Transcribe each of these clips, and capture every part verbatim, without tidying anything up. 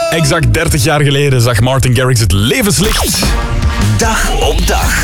Exact dertig jaar geleden zag Martin Garrix het levenslicht. Dag op dag.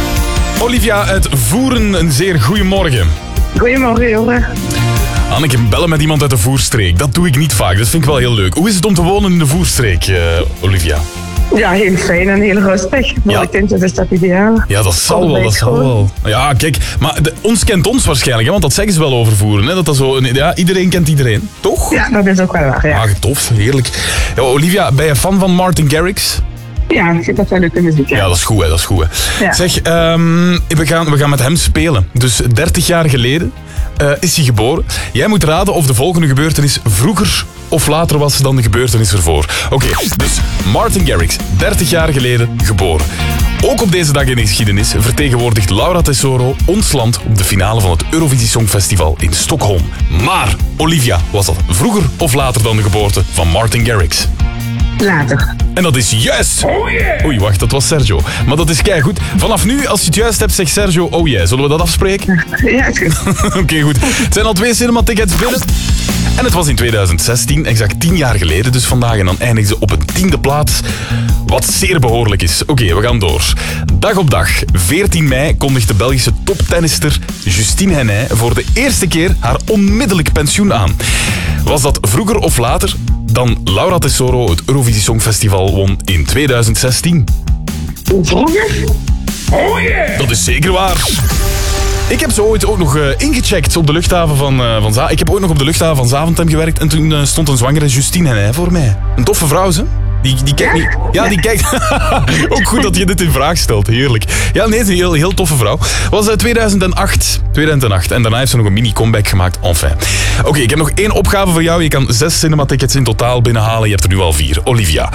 Olivia uit Voeren, een zeer goeiemorgen. Goedemorgen, jongen. Anneke, bellen met iemand uit de Voerstreek. Dat doe ik niet vaak, dat vind ik wel heel leuk. Hoe is het om te wonen in de Voerstreek, uh, Olivia? Ja, heel fijn en heel rustig. Voor Ja. de kindjes is dat ideaal. Ja, dat zal wel, dat zal wel. Ja, kijk, maar de, ons kent ons waarschijnlijk, hè, want dat zeggen ze wel over Voeren. Hè, dat dat zo, een- ja, iedereen kent iedereen, toch? Ja, dat is ook wel waar, ja. Ah, tof, heerlijk. Ja, Olivia, ben je fan van Martin Garrix? Ja, ik vind dat wel leuke muziek. Ja, Ja. dat is goed, hè, dat is goed. Hè. Ja. Zeg, ehm, we, gaan, we gaan met hem spelen. Dus dertig jaar geleden eh, is hij geboren. Jij moet raden of de volgende gebeurtenis vroeger of later was dan de gebeurtenis ervoor. Oké, dus Martin Garrix, dertig jaar geleden geboren. Ook op deze dag in de geschiedenis vertegenwoordigt Laura Tesoro ons land op de finale van het Eurovisie Songfestival in Stockholm. Maar, Olivia, was dat vroeger of later dan de geboorte van Martin Garrix? Later. En dat is juist. Oh yeah. Oei, wacht, dat was Sergio. Maar dat is keigoed. Vanaf nu, als je het juist hebt, zegt Sergio, oh yeah. Zullen we dat afspreken? Ja, is goed. Oké, goed. Het zijn al twee cinematickets binnen. En het was in tweeduizend zestien, exact tien jaar geleden dus vandaag. En dan eindigen ze op een tiende plaats, wat zeer behoorlijk is. Oké, we gaan door. Dag op dag, veertien mei, kondigt de Belgische toptennister Justine Henin voor de eerste keer haar onmiddellijk pensioen aan. Was dat vroeger of later dan Laura Tesoro het Eurovisie Songfestival won in tweeduizend zestien? Vroeger? Oh yeah! Dat is zeker waar. Ik heb zo ooit ook nog uh, ingecheckt op de luchthaven van, uh, van Zaventem. Ik heb ooit nog op de luchthaven van Zaventem gewerkt en toen uh, stond een zwangere Justine Henin voor mij. Een toffe vrouw, ze. Die, die kijkt niet... Ja, die kijkt... Ook goed dat je dit in vraag stelt. Heerlijk. Ja, nee, het is een heel, heel toffe vrouw. Was uh, tweeduizend acht. tweeduizend acht. En daarna heeft ze nog een mini-comeback gemaakt. Enfin. Oké, okay, ik heb nog één opgave voor jou. Je kan zes cinematickets in totaal binnenhalen. Je hebt er nu al vier. Olivia.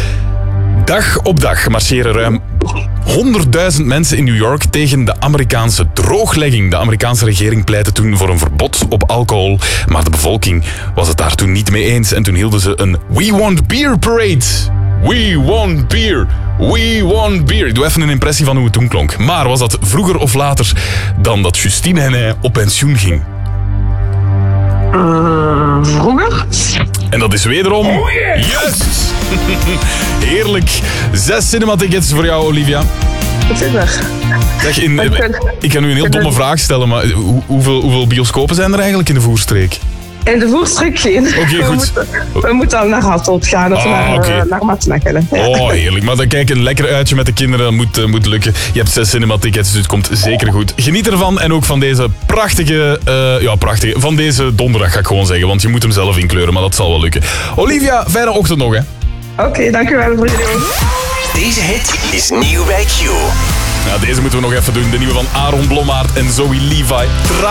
Dag op dag marcheren ruim honderdduizend mensen in New York tegen de Amerikaanse drooglegging. De Amerikaanse regering pleitte toen voor een verbod op alcohol, maar de bevolking was het daar toen niet mee eens en toen hielden ze een We Want Beer Parade. We want beer. We want beer. Ik doe even een impressie van hoe het toen klonk. Maar was dat vroeger of later dan dat Justine Henin op pensioen ging? Uh, vroeger? En dat is wederom... Oh yeah. Juist! Heerlijk. Zes cinematickets voor jou, Olivia. Super. Zeg, in, ik ga nu een heel domme vraag stellen, maar hoe, hoeveel, hoeveel bioscopen zijn er eigenlijk in de Voerstreek? In de Voerstreek geen. Oké, okay, goed. We moeten, we moeten al naar Hasselt gaan of ah, naar, okay. uh, naar Maasmechelen. Ja. Oh, heerlijk. Maar dan kijk, een lekker uitje met de kinderen moet, uh, moet lukken. Je hebt zes cinematickets, dus het komt zeker goed. Geniet ervan en ook van deze prachtige, uh, ja prachtige, van deze donderdag ga ik gewoon zeggen, want je moet hem zelf inkleuren, maar dat zal wel lukken. Olivia, fijne ochtend nog, hè. Oké, okay, dankjewel voor jullie. Deze hit is nieuw bij Q. Nou, deze moeten we nog even doen. De nieuwe van Aaron Blommaert en Zoe Levi. Tra